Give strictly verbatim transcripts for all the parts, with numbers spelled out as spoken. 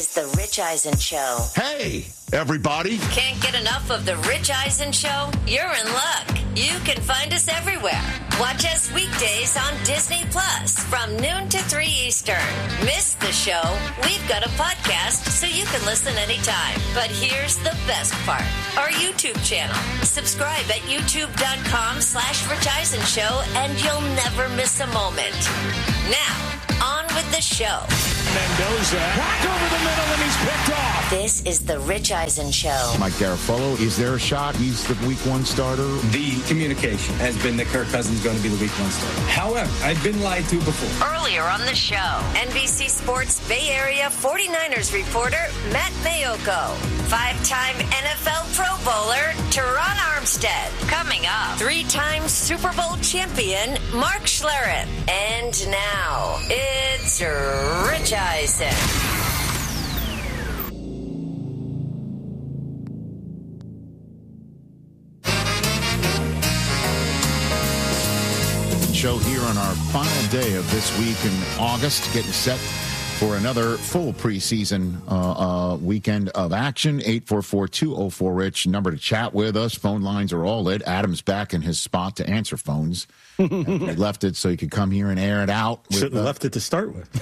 It's the Rich Eisen Show. Hey, everybody. Can't get enough of the Rich Eisen Show? You're in luck. You can find us everywhere. Watch us weekdays on Disney Plus from noon to three Eastern. Miss the show? We've got a podcast so you can listen anytime. But here's the best part. Our YouTube channel. Subscribe at youtube.com slash Rich Eisen Show and you'll never miss a moment. Now, on with the show. Mendoza, back over the middle, and he's picked off. This is the Rich Eisen Show. Mike Garafolo, is there a shot he's the week one starter? The communication has been that Kirk Cousins is going to be the week one starter. However, I've been lied to before. Earlier on the show, N B C Sports Bay Area forty-niners reporter Matt Mayoko. Five-time N F L Pro Bowler Teron Armstead. Coming up, three-time Super Bowl champion Mark Schlereth. And now, it's Rich Eisen. Show here on our final day of this week in August, getting set for another full preseason uh, uh, weekend of action. eight four four, two oh four, RICH, number to chat with us. Phone lines are all lit. Adam's back in his spot to answer phones. He left it so he could come here and air it out. With, Shouldn't have uh, left it to start with.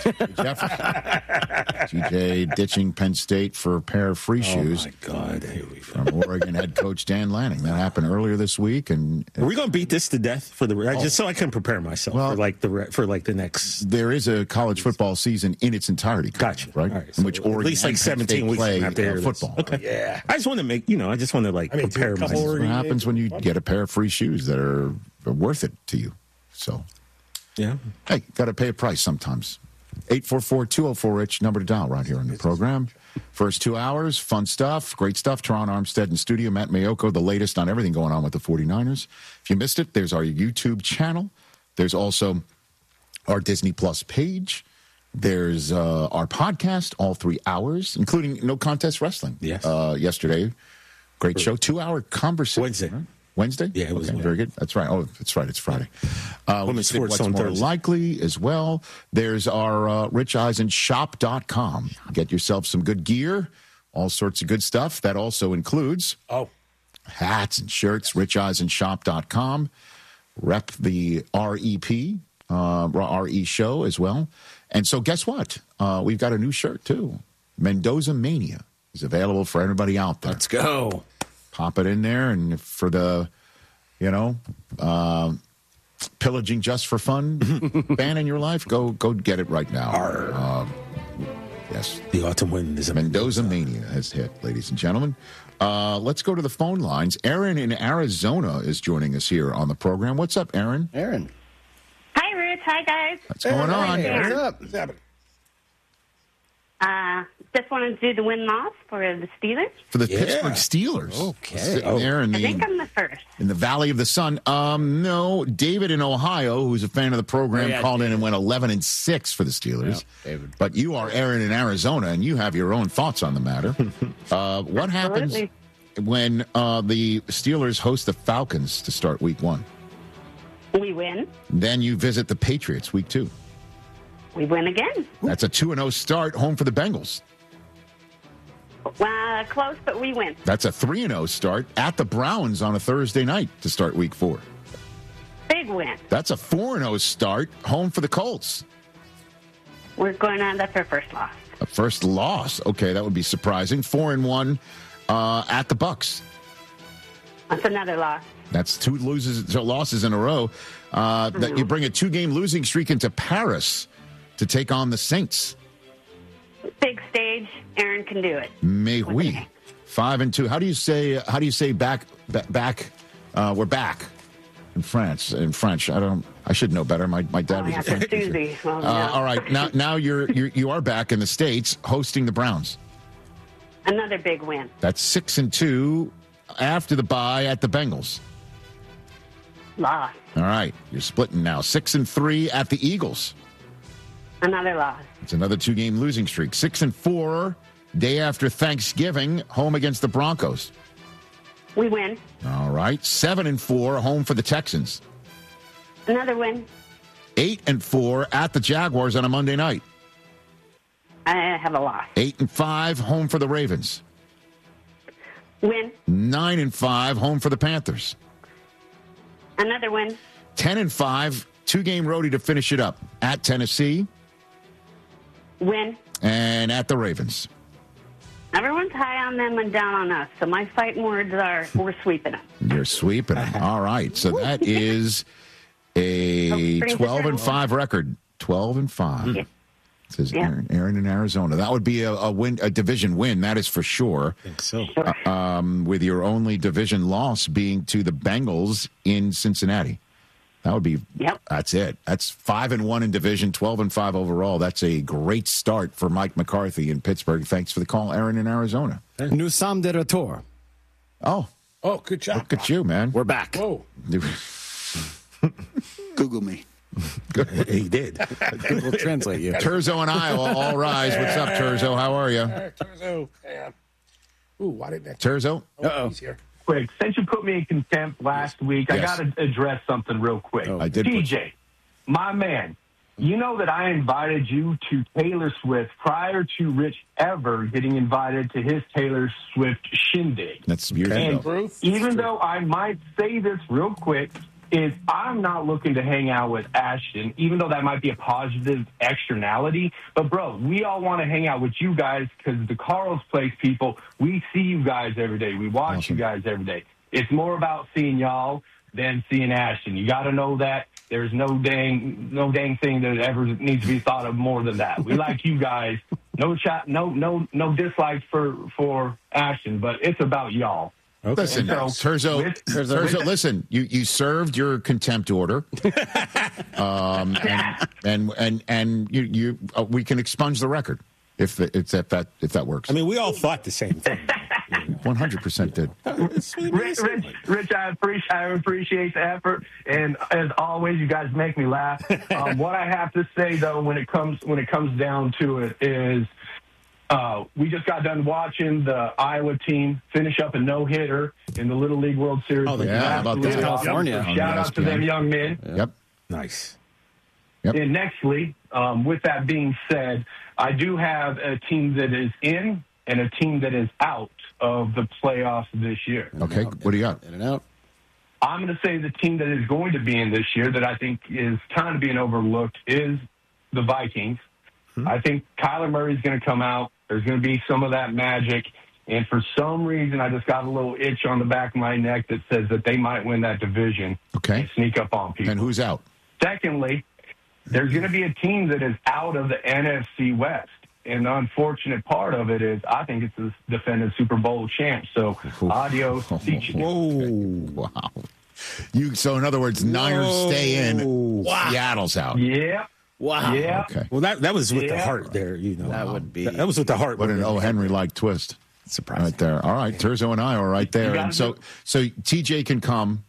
T J ditching Penn State for a pair of free shoes. Oh, my God. Here we go. From Oregon head coach Dan Lanning. That happened earlier this week. And Are we going to beat this to death for the Oh. just so I can prepare myself Well, for like the for like the next? there is a college football season in its entirety. Gotcha. Right? All right, in so which at Oregon least like and Penn seventeen State weeks play after uh, this. football. Okay. Yeah. I just want to make you know I just want to like I mean, prepare do a couple myself. more- What happens when you get a pair of free shoes that are, are worth it to you? So, Yeah. hey, got to pay a price sometimes. eight four four, two oh four, RICH, number to dial right here on the program. First two hours, fun stuff, great stuff. Teron Armstead in studio, Matt Mayoko, the latest on everything going on with the forty-niners. If you missed it, there's our YouTube channel. There's also our Disney Plus page. There's uh, our podcast, all three hours, including No Contest Wrestling. Yes. Uh, yesterday, great show, two-hour conversation. Wednesday. Right? Wednesday? Yeah, it was okay, Wednesday. very good. That's right. Oh, that's right. It's Friday. Uh, Women's we did sports what's on more Thursday. likely as well. There's our uh, rich eisen shop dot com. Get yourself some good gear, all sorts of good stuff. That also includes Oh, hats and shirts, rich eisen shop dot com. Rep the R E P, uh, R E show as well. And so guess what? Uh, we've got a new shirt, too. Mendoza Mania is available for everybody out there. Let's go. Pop it in there, and for the, you know, uh, pillaging just for fun fan in your life, go go get it right now. Um, yes, The autumn wind is a Mendoza Mania has hit, ladies and gentlemen. Uh, let's go to the phone lines. Aaron in Arizona is joining us here on the program. What's up, Aaron? Aaron. Hi, Rich. Hi, guys. What's going on? Hey, what's up? What's happening? Uh, just wanted to do the win-loss for the Steelers. For the Yeah. Pittsburgh Steelers. Okay. Sitting there in I think the, I'm the first. in the Valley of the Sun. Um, no, David in Ohio, who's a fan of the program, Oh, yeah, called in David. and went eleven and six for the Steelers. Yeah, David. But you are Aaron in Arizona, and you have your own thoughts on the matter. uh, what happens Absolutely. when uh, the Steelers host the Falcons to start week one? We win. Then you visit the Patriots week two. We win again. That's a two and oh start home for the Bengals. Uh, close, but we win. That's a three and oh start at the Browns on a Thursday night to start week four. Big win. That's a four and oh start home for the Colts. We're going on. That's our first loss. A first loss. Okay, that would be surprising. Four and one uh, at the Bucks. That's another loss. That's two loses, two losses in a row. Uh, that you bring a two-game losing streak into Paris to take on the Saints. Big stage. Aaron can do it. May we five and two. How do you say? How do you say back? ba- Back. Uh, we're back in France. In French, I don't. I should know better. My my dad Oh, was yeah, a French for teacher. Susie. Well, Uh, no. all right, now now you're, you're you are back in the States hosting the Browns. Another big win. That's six and two after the bye at the Bengals. Loss. All right, you're splitting now. Six and three at the Eagles. Another loss. It's another two-game losing streak. Six and four day after Thanksgiving, home against the Broncos. We win. All right, seven and four home for the Texans. Another win. Eight and four at the Jaguars on a Monday night. I have a loss. Eight and five, home for the Ravens. Win. Nine and five, home for the Panthers. Another win. Ten and five, two-game roadie to finish it up. At Tennessee Win. and at the Ravens. Everyone's high on them and down on us. So my fighting words are, we're sweeping them. You're sweeping them. All right. So that is a Oh, pretty twelve and good. five record. twelve and five. Yeah. It says Yeah. Aaron, Aaron in Arizona. That would be a, a win, a division win. That is for sure. I think so. Um, with your only division loss being to the Bengals in Cincinnati. That would be. Yep. That's it. That's five and one in division, twelve and five overall. That's a great start for Mike McCarthy in Pittsburgh. Thanks for the call, Aaron in Arizona. Nous sommes de retour. Oh, Oh, good job. look at you, man. We're back. Whoa. Google me. He did. We'll translate you. Turzo and I all, all rise. What's up, Turzo? How are you? All right, Turzo. Hang on. Ooh, why didn't that? Turzo? Oh, he's here. Quick, since you put me in contempt last week, I Yes. got to address something real quick. I did put- T J, my man, you know that I invited you to Taylor Swift prior to Rich ever getting invited to his Taylor Swift shindig. That's years And ago. Proof? even though I might say this real quick, is I'm not looking to hang out with Ashton, even though that might be a positive externality. But, bro, we all want to hang out with you guys because the Carl's Place people, we see you guys every day. We watch Awesome. you guys every day. It's more about seeing y'all than seeing Ashton. You got to know that. There's no dang, no dang thing that ever needs to be thought of more than that. We like you guys. No chat, no, no, no dislike for for Ashton, but it's about y'all. Listen, So, Turzo, with- Turzo, listen, you, you served your contempt order. um, and, and, and, and you, you, uh, we can expunge the record if, the, if, that, that, if that works. I mean, we all thought the same thing. one hundred percent did. Rich, Rich, Rich, I appreciate, I appreciate the effort, and as always, you guys make me laugh. Um, what I have to say, though, when it comes when it comes down to it, is uh, we just got done watching the Iowa team finish up a no hitter in the Little League World Series. Oh, yeah, how about that? Absolutely awesome. California. So shout out to them young men. Yep. Nice. Yep. And nextly, um, with that being said, I do have a team that is in and a team that is out of the playoffs this year. Okay. What do you got? In and out. I'm going to say the team that is going to be in this year that I think is kind of being overlooked is the Vikings. Hmm. I think Kyler Murray's going to come out. There's going to be some of that magic. And for some reason, I just got a little itch on the back of my neck that says that they might win that division Okay. and sneak up on people. And who's out? Secondly, there's going to be a team that is out of the N F C West. And the unfortunate part of it is I think it's the defending Super Bowl champ. So, adios, teaching. Whoa. Wow. You, so, in other words, Niners stay in. Seattle's out. Yeah. Wow. Yeah. Okay. Well, that that was with the Yeah. heart there, you know. That would be- That, that was with the heart. What an O. Henry-like twist. Surprising. Right there. All right. Turzo and I are right there. gotta And so, do- so T J can come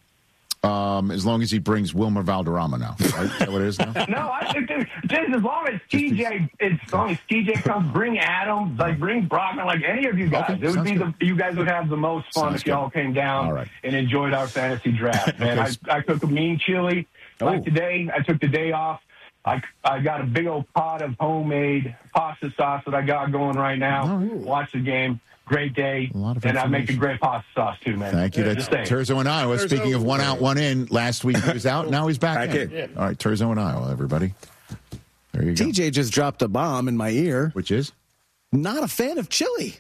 um, as long as he brings Wilmer Valderrama now. Right? Is that what it is now? No, I think dude, just as long as T J, as long as T J comes, bring Adam, like bring Brockman, like any of you guys. Okay, it would sounds be the you guys would have the most fun Sounds if y'all good. came down All right. and enjoyed our fantasy draft. Man, Okay. I, I cook a mean chili. Like today, I took the day off. I, I got a big old pot of homemade pasta sauce that I got going right now. Watch the game. Great day. A lot of and I make a information. great pasta sauce, too, man. Thank you. That's Just saying. Turzo and Iowa. Turzo. Speaking of one out, one in, last week he was out. Now he's back, Back in. in. All right, Turzo and Iowa, everybody. There you go. T J just dropped a bomb in my ear. Which is? Not a fan of chili.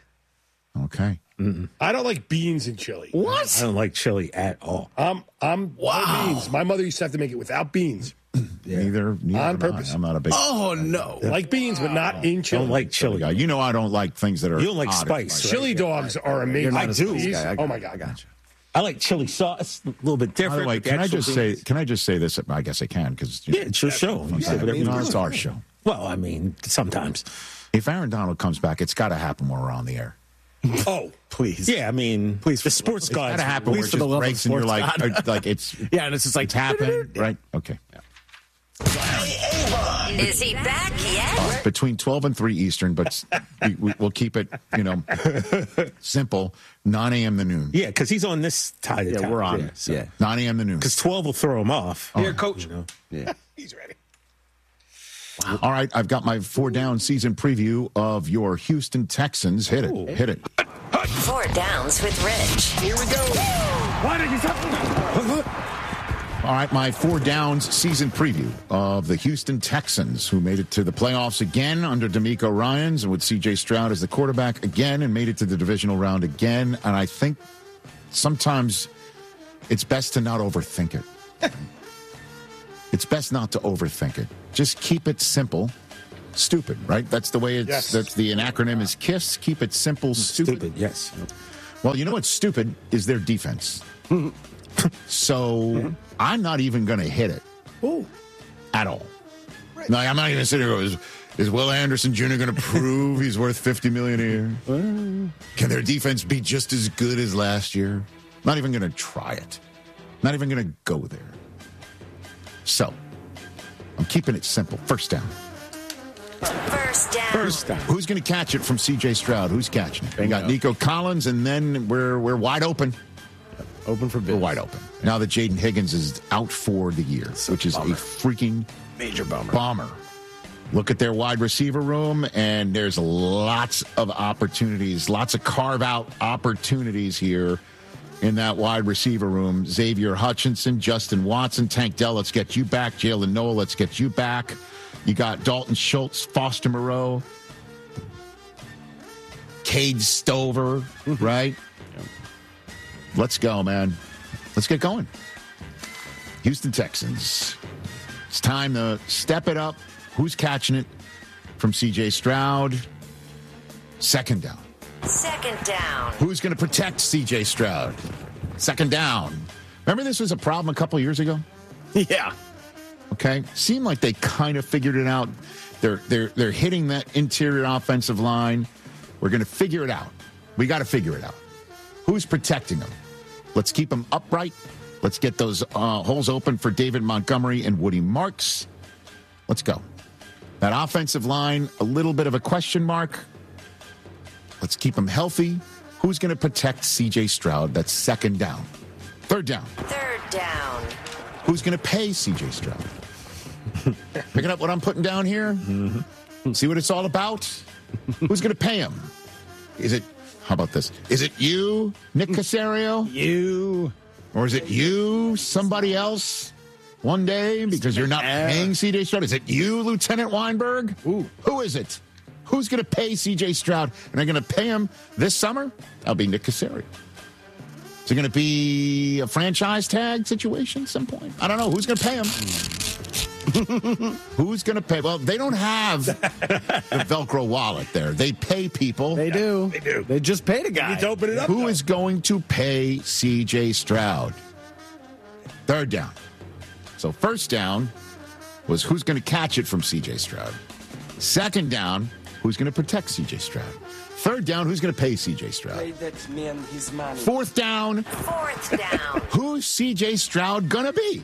Okay. I don't like beans in chili. What? I don't like chili at all. I'm I'm Wow. no beans. My mother used to have to make it without beans. Neither, neither On am I. purpose. I'm not a big Oh, no. Like beans, but not in chili. Don't like chili. guy. You know I don't like things that are You don't like odd. spice, right? Chili dogs are amazing. You're not I a do. spice guy. I got Oh my you. god, I got you. I like chili sauce, a little bit By different. the way, but the can I actual just say? beans- Can I just say this? I guess I can because Yeah, it's your show. You say whatever you no, want. it's our show. Well, I mean, sometimes. If Aaron Donald comes back, it's got to happen when we're on the air. Oh, Please. Yeah, I mean, Please, the for- sports It's got guys. to happen where Please, it for the just love of breaks and you're sports like, God. uh, like it's Yeah, and it's just like it's happened, right? Okay. Is he back yet? Between twelve and three Eastern, but we, we, we'll keep it, you know, simple. nine a.m. to noon. Yeah, because he's on this side of Yeah, town. we're on. Yeah, it. so- Yeah. nine a.m. to noon. Because twelve will throw him off. here, coach. You know? Yeah. He's ready. All right, I've got my four-down season preview of your Houston Texans. Hit it. Ooh. Hit it. Four Downs with Rich. Here we go. Why did you All right, my four downs season preview of the Houston Texans, who made it to the playoffs again under DeMeco Ryans and with C J Stroud as the quarterback again and made it to the divisional round again. And I think sometimes it's best to not overthink it. It's best not to overthink it. Just keep it simple. Stupid, right? That's the way it's, yes. That's the acronym is KISS. Keep it simple, stupid. Stupid, yes. Well, you know what's stupid is their defense. So mm-hmm. I'm not even going to hit it Ooh. at all. Right. No, I'm not even sitting here. Is, is Will Anderson Junior going to prove he's worth fifty million dollars a year? Can their defense be just as good as last year? Not even going to try it. Not even going to go there. So I'm keeping it simple. First down. First down. First down. Who's going to catch it from C J Stroud? Who's catching it? We got Nico Collins, and then we're we're wide open. Open for business. We're wide open. Now that Jaden Higgins is out for the year, so which is bummer. a freaking major bummer. Bomber. Look at their wide receiver room, and there's lots of opportunities, lots of carve-out opportunities here in that wide receiver room. Xavier Hutchinson, Justin Watson, Tank Dell, let's get you back. Jalen Noel, let's get you back. You got Dalton Schultz, Foster Moreau, Cade Stover, right? Let's go, man. Let's get going. Houston Texans. It's time to step it up. Who's catching it from C J Stroud? Second down. Second down. Who's going to protect C J Stroud? Second down. Remember this was a problem a couple years ago? Yeah. Okay. Seemed like they kind of figured it out. They're they're they're hitting that interior offensive line. We're going to figure it out. We got to figure it out. Who's protecting them? Let's keep them upright. Let's get those uh, holes open for David Montgomery and Woody Marks. Let's go. That offensive line, a little bit of a question mark. Let's keep them healthy. Who's going to protect C J Stroud? That's second down. Third down. Third down. Who's going to pay C J Stroud? Picking up what I'm putting down here? Mm-hmm. See what it's all about? Who's going to pay him? Is it, how about this? Is it you, Nick Caserio? You. Or is it you, somebody else, one day, because you're not paying C J Stroud? Is it you, Lieutenant Weinberg? Ooh. Who is it? Who's going to pay C J Stroud? And they're going to pay him this summer? That'll be Nick Caserio. Is it going to be a franchise tag situation at some point? I don't know. Who's going to pay him? Who's going to pay? Well, they don't have the Velcro wallet there. They pay people. They do. They do. They just paid a guy. You need to open it up. Who though. is going to pay C J Stroud? Third down. So first down was who's going to catch it from C J Stroud. Second down, who's going to protect C J Stroud. Third down, who's going to pay C J Stroud. Pay that man his money. Fourth down. Fourth down. Who's C J Stroud going to be?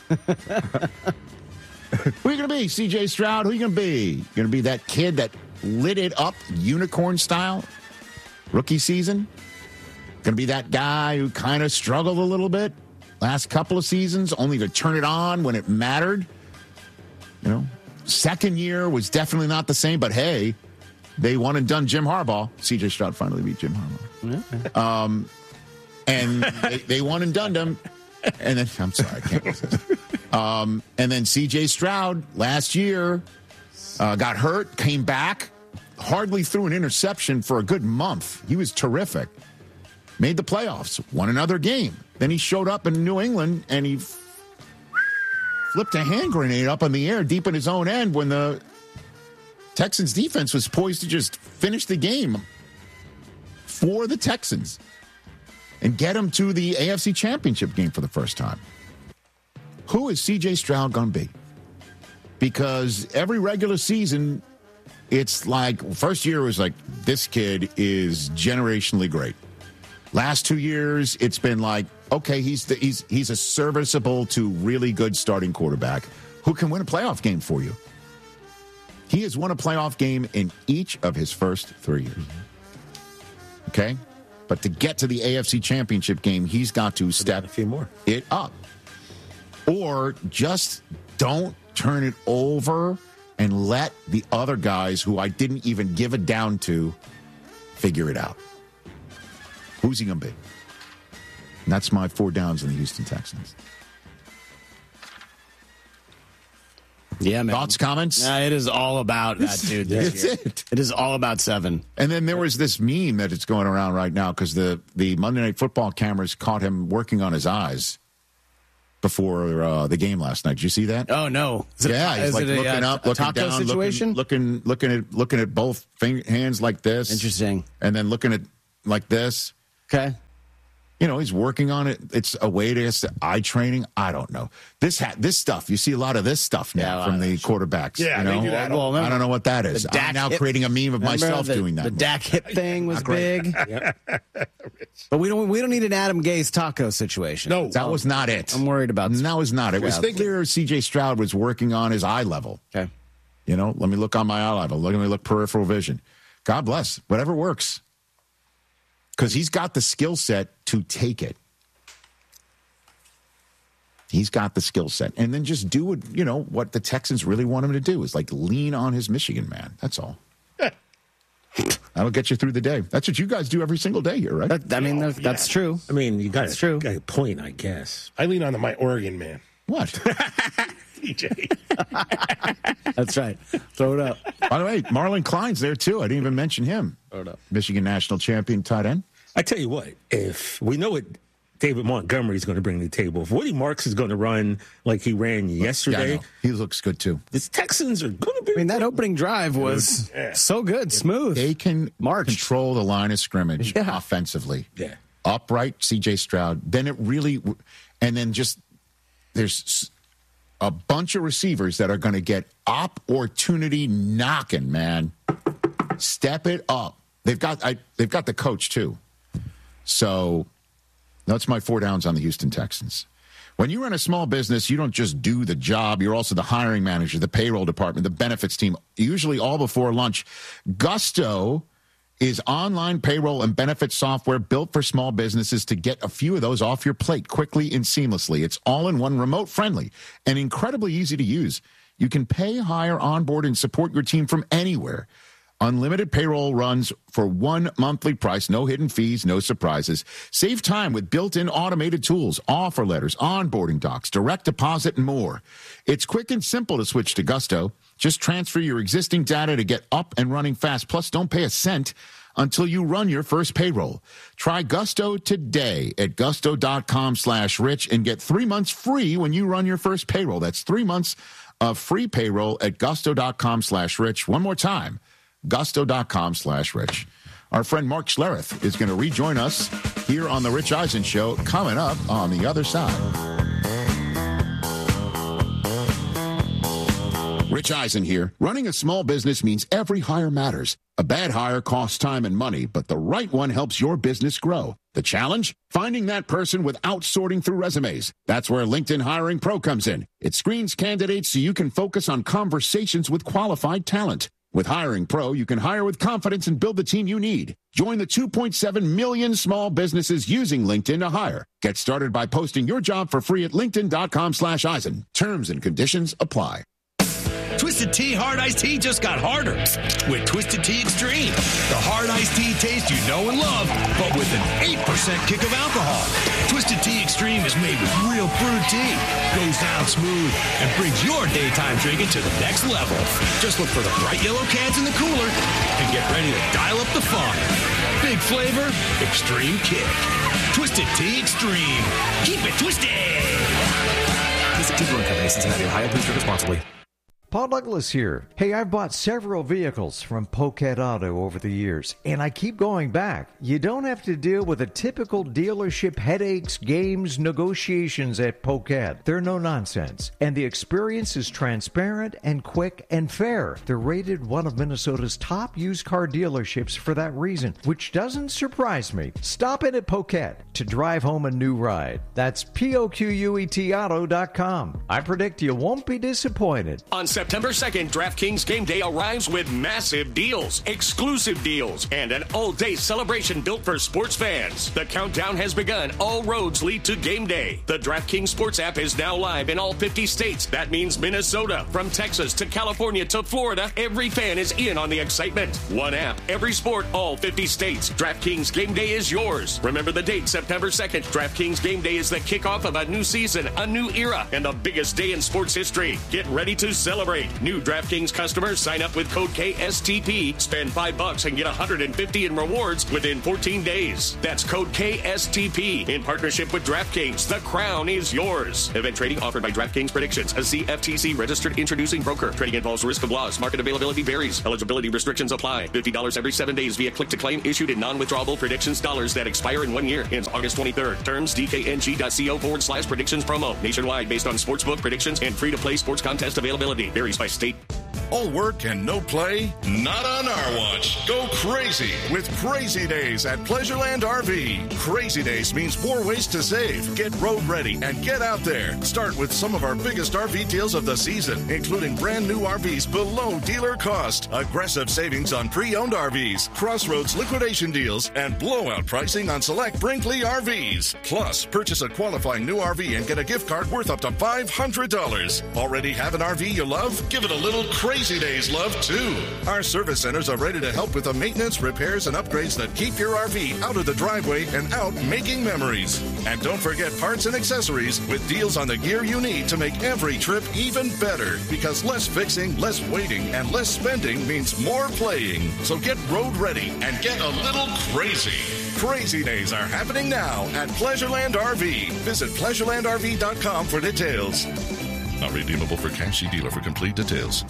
Who are you going to be, C J Stroud? Who are you going to be? Going to be that kid that lit it up unicorn style? Rookie season? Going to be that guy who kind of struggled a little bit last couple of seasons, only to turn it on when it mattered? You know, second year was definitely not the same, but hey, they won and done Jim Harbaugh. C J Stroud finally beat Jim Harbaugh. Yeah. Um, and they, they won and done them. And then, I'm sorry, I can't resist. Um, and then C J Stroud last year uh, got hurt, came back, hardly threw an interception for a good month. He was terrific. Made the playoffs, won another game. Then he showed up in New England and he f- flipped a hand grenade up in the air deep in his own end when the Texans defense was poised to just finish the game for the Texans and get him to the A F C Championship game for the first time. Who is C J Stroud going to be? Because every regular season, it's like, first year was like, this kid is generationally great. Last two years, it's been like, okay, he's the, he's he's a serviceable to really good starting quarterback who can win a playoff game for you. He has won a playoff game in each of his first three years. Okay? But to get to the A F C Championship game, he's got to step a few more. it up. Or just don't turn it over and let the other guys who I didn't even give a down to figure it out. Who's he going to be? And that's my four downs in the Houston Texans. Yeah, man. Thoughts, comments? Nah, it is all about that dude this That's year. it. It is all about seven. And then there was this meme that it's going around right now because the, the Monday Night Football cameras caught him working on his eyes before uh, the game last night. Did you see that? Oh, no. Is it, Yeah, he's is like it a, looking a, up, a looking taco down, situation? looking, looking, looking at looking at both fing- hands like this. Interesting. And then looking at like this. Okay. You know, he's working on it. It's a way to it's eye training. I don't know. This ha- this stuff, you see a lot of this stuff now Yeah, from the uh, quarterbacks. Yeah, you they know? do that all- I don't know what that is. The Dak I'm now hip- creating a meme of Remember myself the, doing that. The Dak hip thing was Not great. big. But we don't we don't need an Adam Gase taco situation. No. That was not it. I'm worried about That was not it. It was Stroud. clear C J Stroud was working on his eye level. Okay. You know, let me look on my eye level. Let me look peripheral vision. God bless. Whatever works. Because he's got the skill set to take it. He's got the skill set. And then just do what, you know, what the Texans really want him to do is like lean on his Michigan man. That's all. That'll get you through the day. That's what you guys do every single day here, right? That, I mean, that, that's true. I mean, you got, That's true. got a point, I guess. I lean on my Oregon man. What? D J. That's right. Throw it up. By the way, Marlon Klein's there too. I didn't even mention him. Throw it up. Michigan national champion tight end. I tell you what, if we know what David Montgomery is going to bring to the table, if Woody Marks is going to run like he ran Yeah, I yesterday, know. He looks good too. the Texans are going to be. I mean, that opening drive was so good, smooth. They can March. control the line of scrimmage Yeah. offensively. Yeah. Upright, C J Stroud. Then it really, and then just there's a bunch of receivers that are going to get opportunity knocking, man. Step it up. They've got I, they've got the coach too. So that's my four downs on the Houston Texans. When you run a small business, you don't just do the job. You're also the hiring manager, the payroll department, the benefits team, usually all before lunch. Gusto is online payroll and benefits software built for small businesses to get a few of those off your plate quickly and seamlessly. It's all-in-one, remote-friendly, and incredibly easy to use. You can pay, hire, onboard, and support your team from anywhere. Unlimited payroll runs for one monthly price, no hidden fees, no surprises. Save time with built-in automated tools, offer letters, onboarding docs, direct deposit, and more. It's quick and simple to switch to Gusto. Just transfer your existing data to get up and running fast. Plus, don't pay a cent until you run your first payroll. Try Gusto today at gusto.com slash rich and get three months free when you run your first payroll. That's three months of free payroll at gusto.com slash rich. One more time. Gusto.com slash rich. Our friend Mark Schlereth is going to rejoin us here on The Rich Eisen Show coming up on the other side. Rich Eisen here. Running a small business means every hire matters. A bad hire costs time and money, but the right one helps your business grow. The challenge? Finding that person without sorting through resumes. That's where LinkedIn Hiring Pro comes in. It screens candidates so you can focus on conversations with qualified talent. With Hiring Pro, you can hire with confidence and build the team you need. Join the two point seven million small businesses using LinkedIn to hire. Get started by posting your job for free at linkedin.com slash Eisen. Terms and conditions apply. Twisted Tea Hard Iced Tea just got harder with Twisted Tea Extreme. The hard iced tea taste you know and love, but with an eight percent kick of alcohol. Twisted Tea Extreme is made with real brewed tea, goes down smooth, and brings your daytime drinking to the next level. Just look for the bright yellow cans in the cooler and get ready to dial up the fun. Big flavor, extreme kick. Twisted Tea Extreme. Keep it twisted. Twisted Tea Brewing Company, Cincinnati, Ohio. Please drink responsibly. Paul Douglas here. Hey, I've bought several vehicles from Poquet Auto over the years, and I keep going back. You don't have to deal with the typical dealership headaches, games, negotiations at Poquet. They're no nonsense, and the experience is transparent and quick and fair. They're rated one of Minnesota's top used car dealerships for that reason, which doesn't surprise me. Stop in at Poquet to drive home a new ride. That's P O Q U E T auto dot com. I predict you won't be disappointed. On September second, DraftKings Game Day arrives with massive deals, exclusive deals, and an all-day celebration built for sports fans. The countdown has begun. All roads lead to Game Day. The DraftKings Sports app is now live in all fifty states. That means Minnesota. From Texas to California to Florida, every fan is in on the excitement. One app, every sport, all fifty states. DraftKings Game Day is yours. Remember the date, September second. DraftKings Game Day is the kickoff of a new season, a new era, and the biggest day in sports history. Get ready to celebrate. New DraftKings customers sign up with code K S T P. Spend five bucks and get one hundred fifty in rewards within fourteen days. That's code K S T P. In partnership with DraftKings, the crown is yours. Event trading offered by DraftKings Predictions, a C F T C registered introducing broker. Trading involves risk of loss. Market availability varies. Eligibility restrictions apply. fifty dollars every seven days via click to claim issued in non-withdrawable predictions dollars that expire in one year. Ends August twenty-third. Terms dkng.co forward slash predictions promo. Nationwide based on sportsbook predictions and free-to-play sports contest availability. Varies by state. All work and no play? Not on our watch. Go crazy with Crazy Days at Pleasureland R V. Crazy Days means more ways to save. Get road ready and get out there. Start with some of our biggest R V deals of the season, including brand new R Vs below dealer cost, aggressive savings on pre-owned R Vs, Crossroads liquidation deals, and blowout pricing on select Brinkley R Vs. Plus, purchase a qualifying new R V and get a gift card worth up to five hundred dollars. Already have an R V you love? Give it a little Crazy Days love, too. Our service centers are ready to help with the maintenance, repairs, and upgrades that keep your R V out of the driveway and out making memories. And don't forget parts and accessories with deals on the gear you need to make every trip even better. Because less fixing, less waiting, and less spending means more playing. So get road ready and get a little crazy. Crazy Days are happening now at Pleasureland R V. Visit pleasureland R V dot com for details. Not redeemable for cash. See dealer for complete details.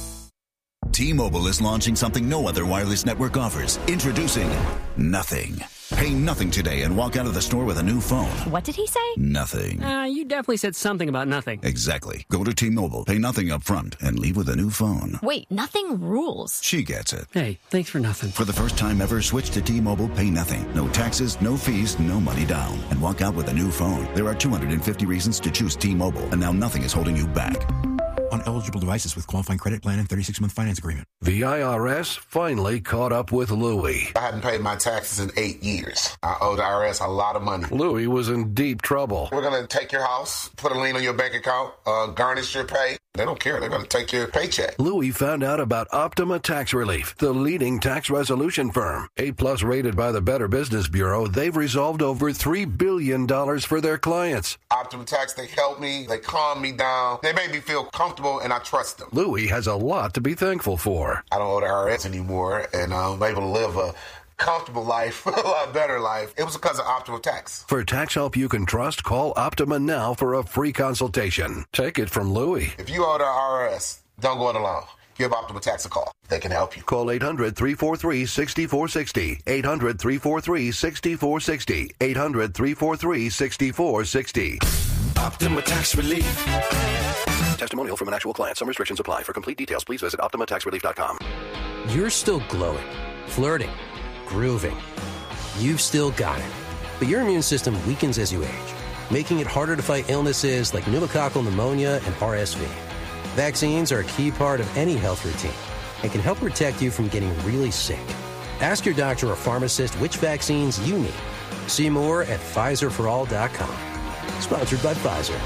T-Mobile is launching something no other wireless network offers. Introducing Nothing. Pay nothing today and walk out of the store with a new phone. What did he say? Nothing. Uh, you definitely said something about nothing. Exactly. Go to T-Mobile, pay nothing up front, and leave with a new phone. Wait, nothing rules. She gets it. Hey, thanks for nothing. For the first time ever, switch to T-Mobile, pay nothing. No taxes, no fees, no money down. And walk out with a new phone. There are two hundred fifty reasons to choose T-Mobile, and now nothing is holding you back. On eligible devices with qualifying credit plan and thirty-six month finance agreement. The I R S finally caught up with Louie. I hadn't paid my taxes in eight years. I owe the I R S a lot of money. Louie was in deep trouble. We're going to take your house, put a lien on your bank account, uh, garnish your pay. They don't care. They're going to take your paycheck. Louie found out about Optima Tax Relief, the leading tax resolution firm. A-plus rated by the Better Business Bureau, they've resolved over three billion dollars for their clients. Optima Tax, they help me. They calm me down. They make me feel comfortable, and I trust them. Louie has a lot to be thankful for. I don't owe the I R S anymore, and I'm able to live a comfortable life, a lot better life. It was because of Optima Tax. For tax help you can trust, call Optima now for a free consultation. Take it from Louie. If you owe the I R S, don't go it alone. Give Optima Tax a call. They can help you. Call eight hundred, three four three, six four six zero. eight hundred, three four three, six four six zero. eight hundred, three four three, six four six zero. Optima Tax Relief. Testimonial from an actual client. Some restrictions apply. For complete details, please visit optima tax relief dot com. You're still glowing, flirting, grooving. You've still got it. But your immune system weakens as you age, making it harder to fight illnesses like pneumococcal pneumonia and R S V. Vaccines are a key part of any health routine and can help protect you from getting really sick. Ask your doctor or pharmacist which vaccines you need. See more at Pfizer for all dot com. Sponsored by Pfizer.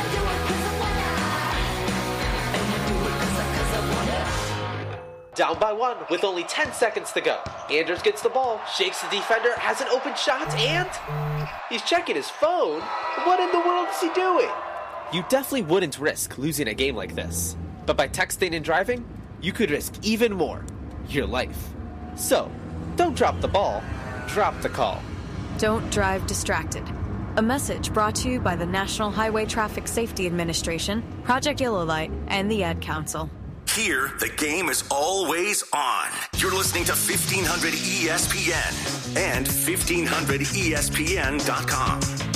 Down by one with only ten seconds to go. Anders gets the ball, shakes the defender, has an open shot, and he's checking his phone. What in the world is he doing? You definitely wouldn't risk losing a game like this. But by texting and driving, you could risk even more. Your life. So, don't drop the ball, drop the call. Don't drive distracted. A message brought to you by the National Highway Traffic Safety Administration, Project Yellow Light, and the Ad Council. Here, the game is always on. You're listening to fifteen hundred E S P N and fifteen hundred E S P N dot com.